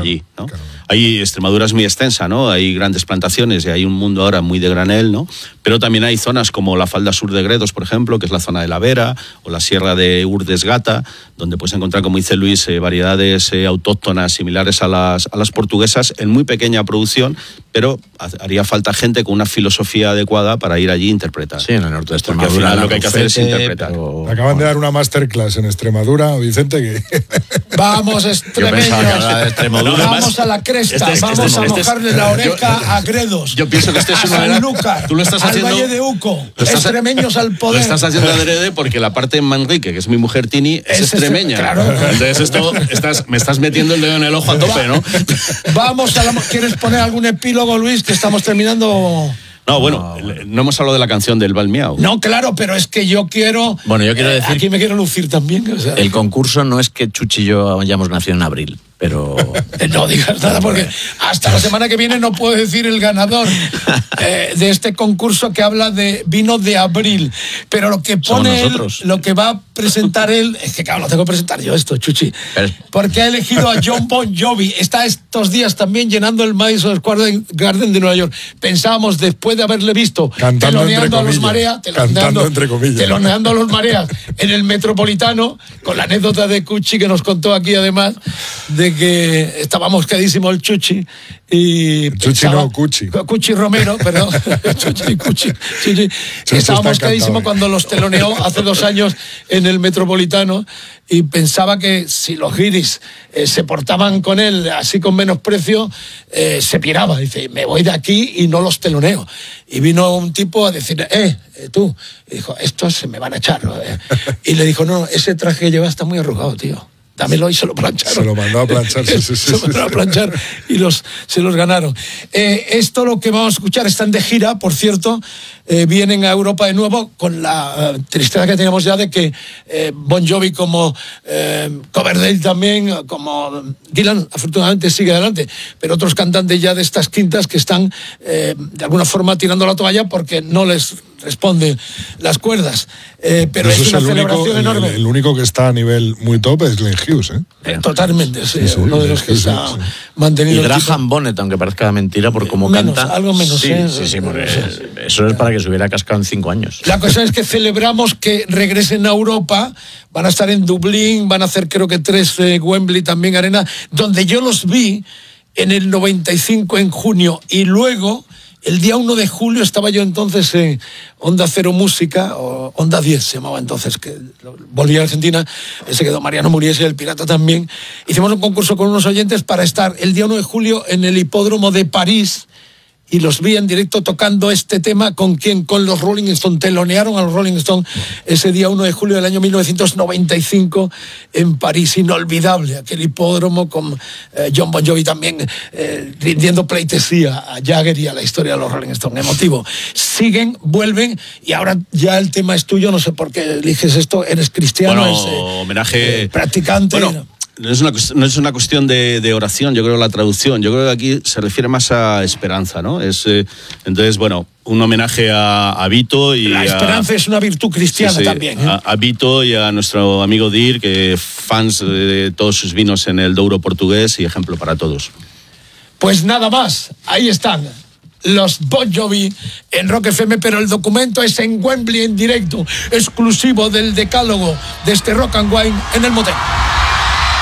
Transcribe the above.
allí, ¿no? Claro. Ahí Extremadura es muy extensa, ¿no? Hay grandes plantaciones y hay un mundo ahora muy de granel, ¿no? Pero también hay zonas como la falda sur de Gredos, por ejemplo, que es la zona de la Vera, o la sierra de Urdes Gata, donde puedes encontrar, como dice Luis, variedades autóctonas similares a las portuguesas, en muy pequeña producción, pero haría falta gente con una filosofía adecuada para ir allí a interpretar. Sí, en el norte de Extremadura. Porque al final lo que hay que hacer es interpretar. Pero... Acaban de dar una masterclass en Extremadura, Vicente, que... Vamos, extremeños. Vamos a la cresta, vamos a mojarle la oreja a Gredos. Yo pienso que este es una Sanlúcar, tú lo estás haciendo, al Valle de Uco, extremeños al poder. Lo estás haciendo adrede porque la parte de Manrique, que es mi mujer Tini, es extremeña. Claro. Entonces esto, me estás metiendo el dedo en el ojo a tope, ¿no? Vamos a ¿Quieres poner algún epílogo, Luis, que estamos terminando? No, bueno, no hemos hablado de la canción del Balmiao. No, claro, pero es que yo quiero... Bueno, yo quiero decir... Aquí me quiero lucir también. O sea, el concurso no es que Chuchi y yo hayamos nacido en abril, pero... No digas nada, porque hasta la semana que viene no puedo decir el ganador de este concurso que habla de vino de abril. Pero lo que pone él, lo que va a presentar él... Es que, claro, lo tengo que presentar yo esto, Chuchi. Porque ha elegido a Jon Bon Jovi. Está estos días también llenando el Madison Square Garden de Nueva York. Pensábamos, después de haberle visto teloneando a los Mareas, teloneando a los Mareas en el Metropolitano, con la anécdota de Cuchi que nos contó aquí, además, de que estaba mosquedísimo el Chuchi. Y Chuchi no, Cuchi. Cuchi Romero, perdón. Chuchi. Estaba mosquedísimo cuando los teloneó hace 2 años en el Metropolitano y pensaba que si los guiris se portaban con él así con menosprecio, se piraba. Dice, me voy de aquí y no los teloneo. Y vino un tipo a decir, tú. Y dijo, estos se me van a echar, ¿no? Y le dijo, no, ese traje que llevas está muy arrugado, tío. Dámelo, y se lo plancharon. Se lo mandó a planchar, sí. Se lo mandó a planchar y se los ganaron. Esto lo que vamos a escuchar, están de gira, por cierto, vienen a Europa de nuevo con la tristeza que teníamos ya de que Bon Jovi como Coverdale también, como Dylan, afortunadamente sigue adelante, pero otros cantantes ya de estas quintas que están de alguna forma tirando la toalla porque no les responden las cuerdas. Pero es una celebración enorme. El único que está a nivel muy top es Glenn Hughes, Totalmente, sí, uno de los que se ha mantenido. Y Graham Bonnet, aunque parezca mentira por cómo canta. Algo menos, sí, eso es para que se hubiera cascado en 5 años. La cosa es que celebramos que regresen a Europa, van a estar en Dublín, van a hacer creo que 3 Wembley también Arena, donde yo los vi en el 95 en junio, y luego el día 1 de julio estaba yo entonces en Onda Cero Música, o Onda 10 se llamaba entonces, que volví a Argentina, se quedó Mariano Muriesi, el Pirata también. Hicimos un concurso con unos oyentes para estar el día 1 de julio en el Hipódromo de París, y los vi en directo tocando este tema. ¿Con quién? Con los Rolling Stones. Telonearon a los Rolling Stones ese día 1 de julio del año 1995 en París. Inolvidable aquel hipódromo con Jon Bon Jovi también rindiendo pleitesía a Jagger y a la historia de los Rolling Stones. Emotivo. Siguen, vuelven, y ahora ya el tema es tuyo. No sé por qué eliges esto. Eres cristiano, bueno, homenaje, practicante. Bueno, no es una cuestión de oración, yo creo, la traducción. Yo creo que aquí se refiere más a esperanza, ¿no? Entonces, bueno, un homenaje a Vito y la esperanza es una virtud cristiana también. A Vito y a nuestro amigo Dir, que fans de todos sus vinos en el Douro portugués y ejemplo para todos. Pues nada más, ahí están los Bon Jovi en Rock FM, pero el documento es en Wembley en directo, exclusivo del decálogo de este Rock and Wine en el Motel.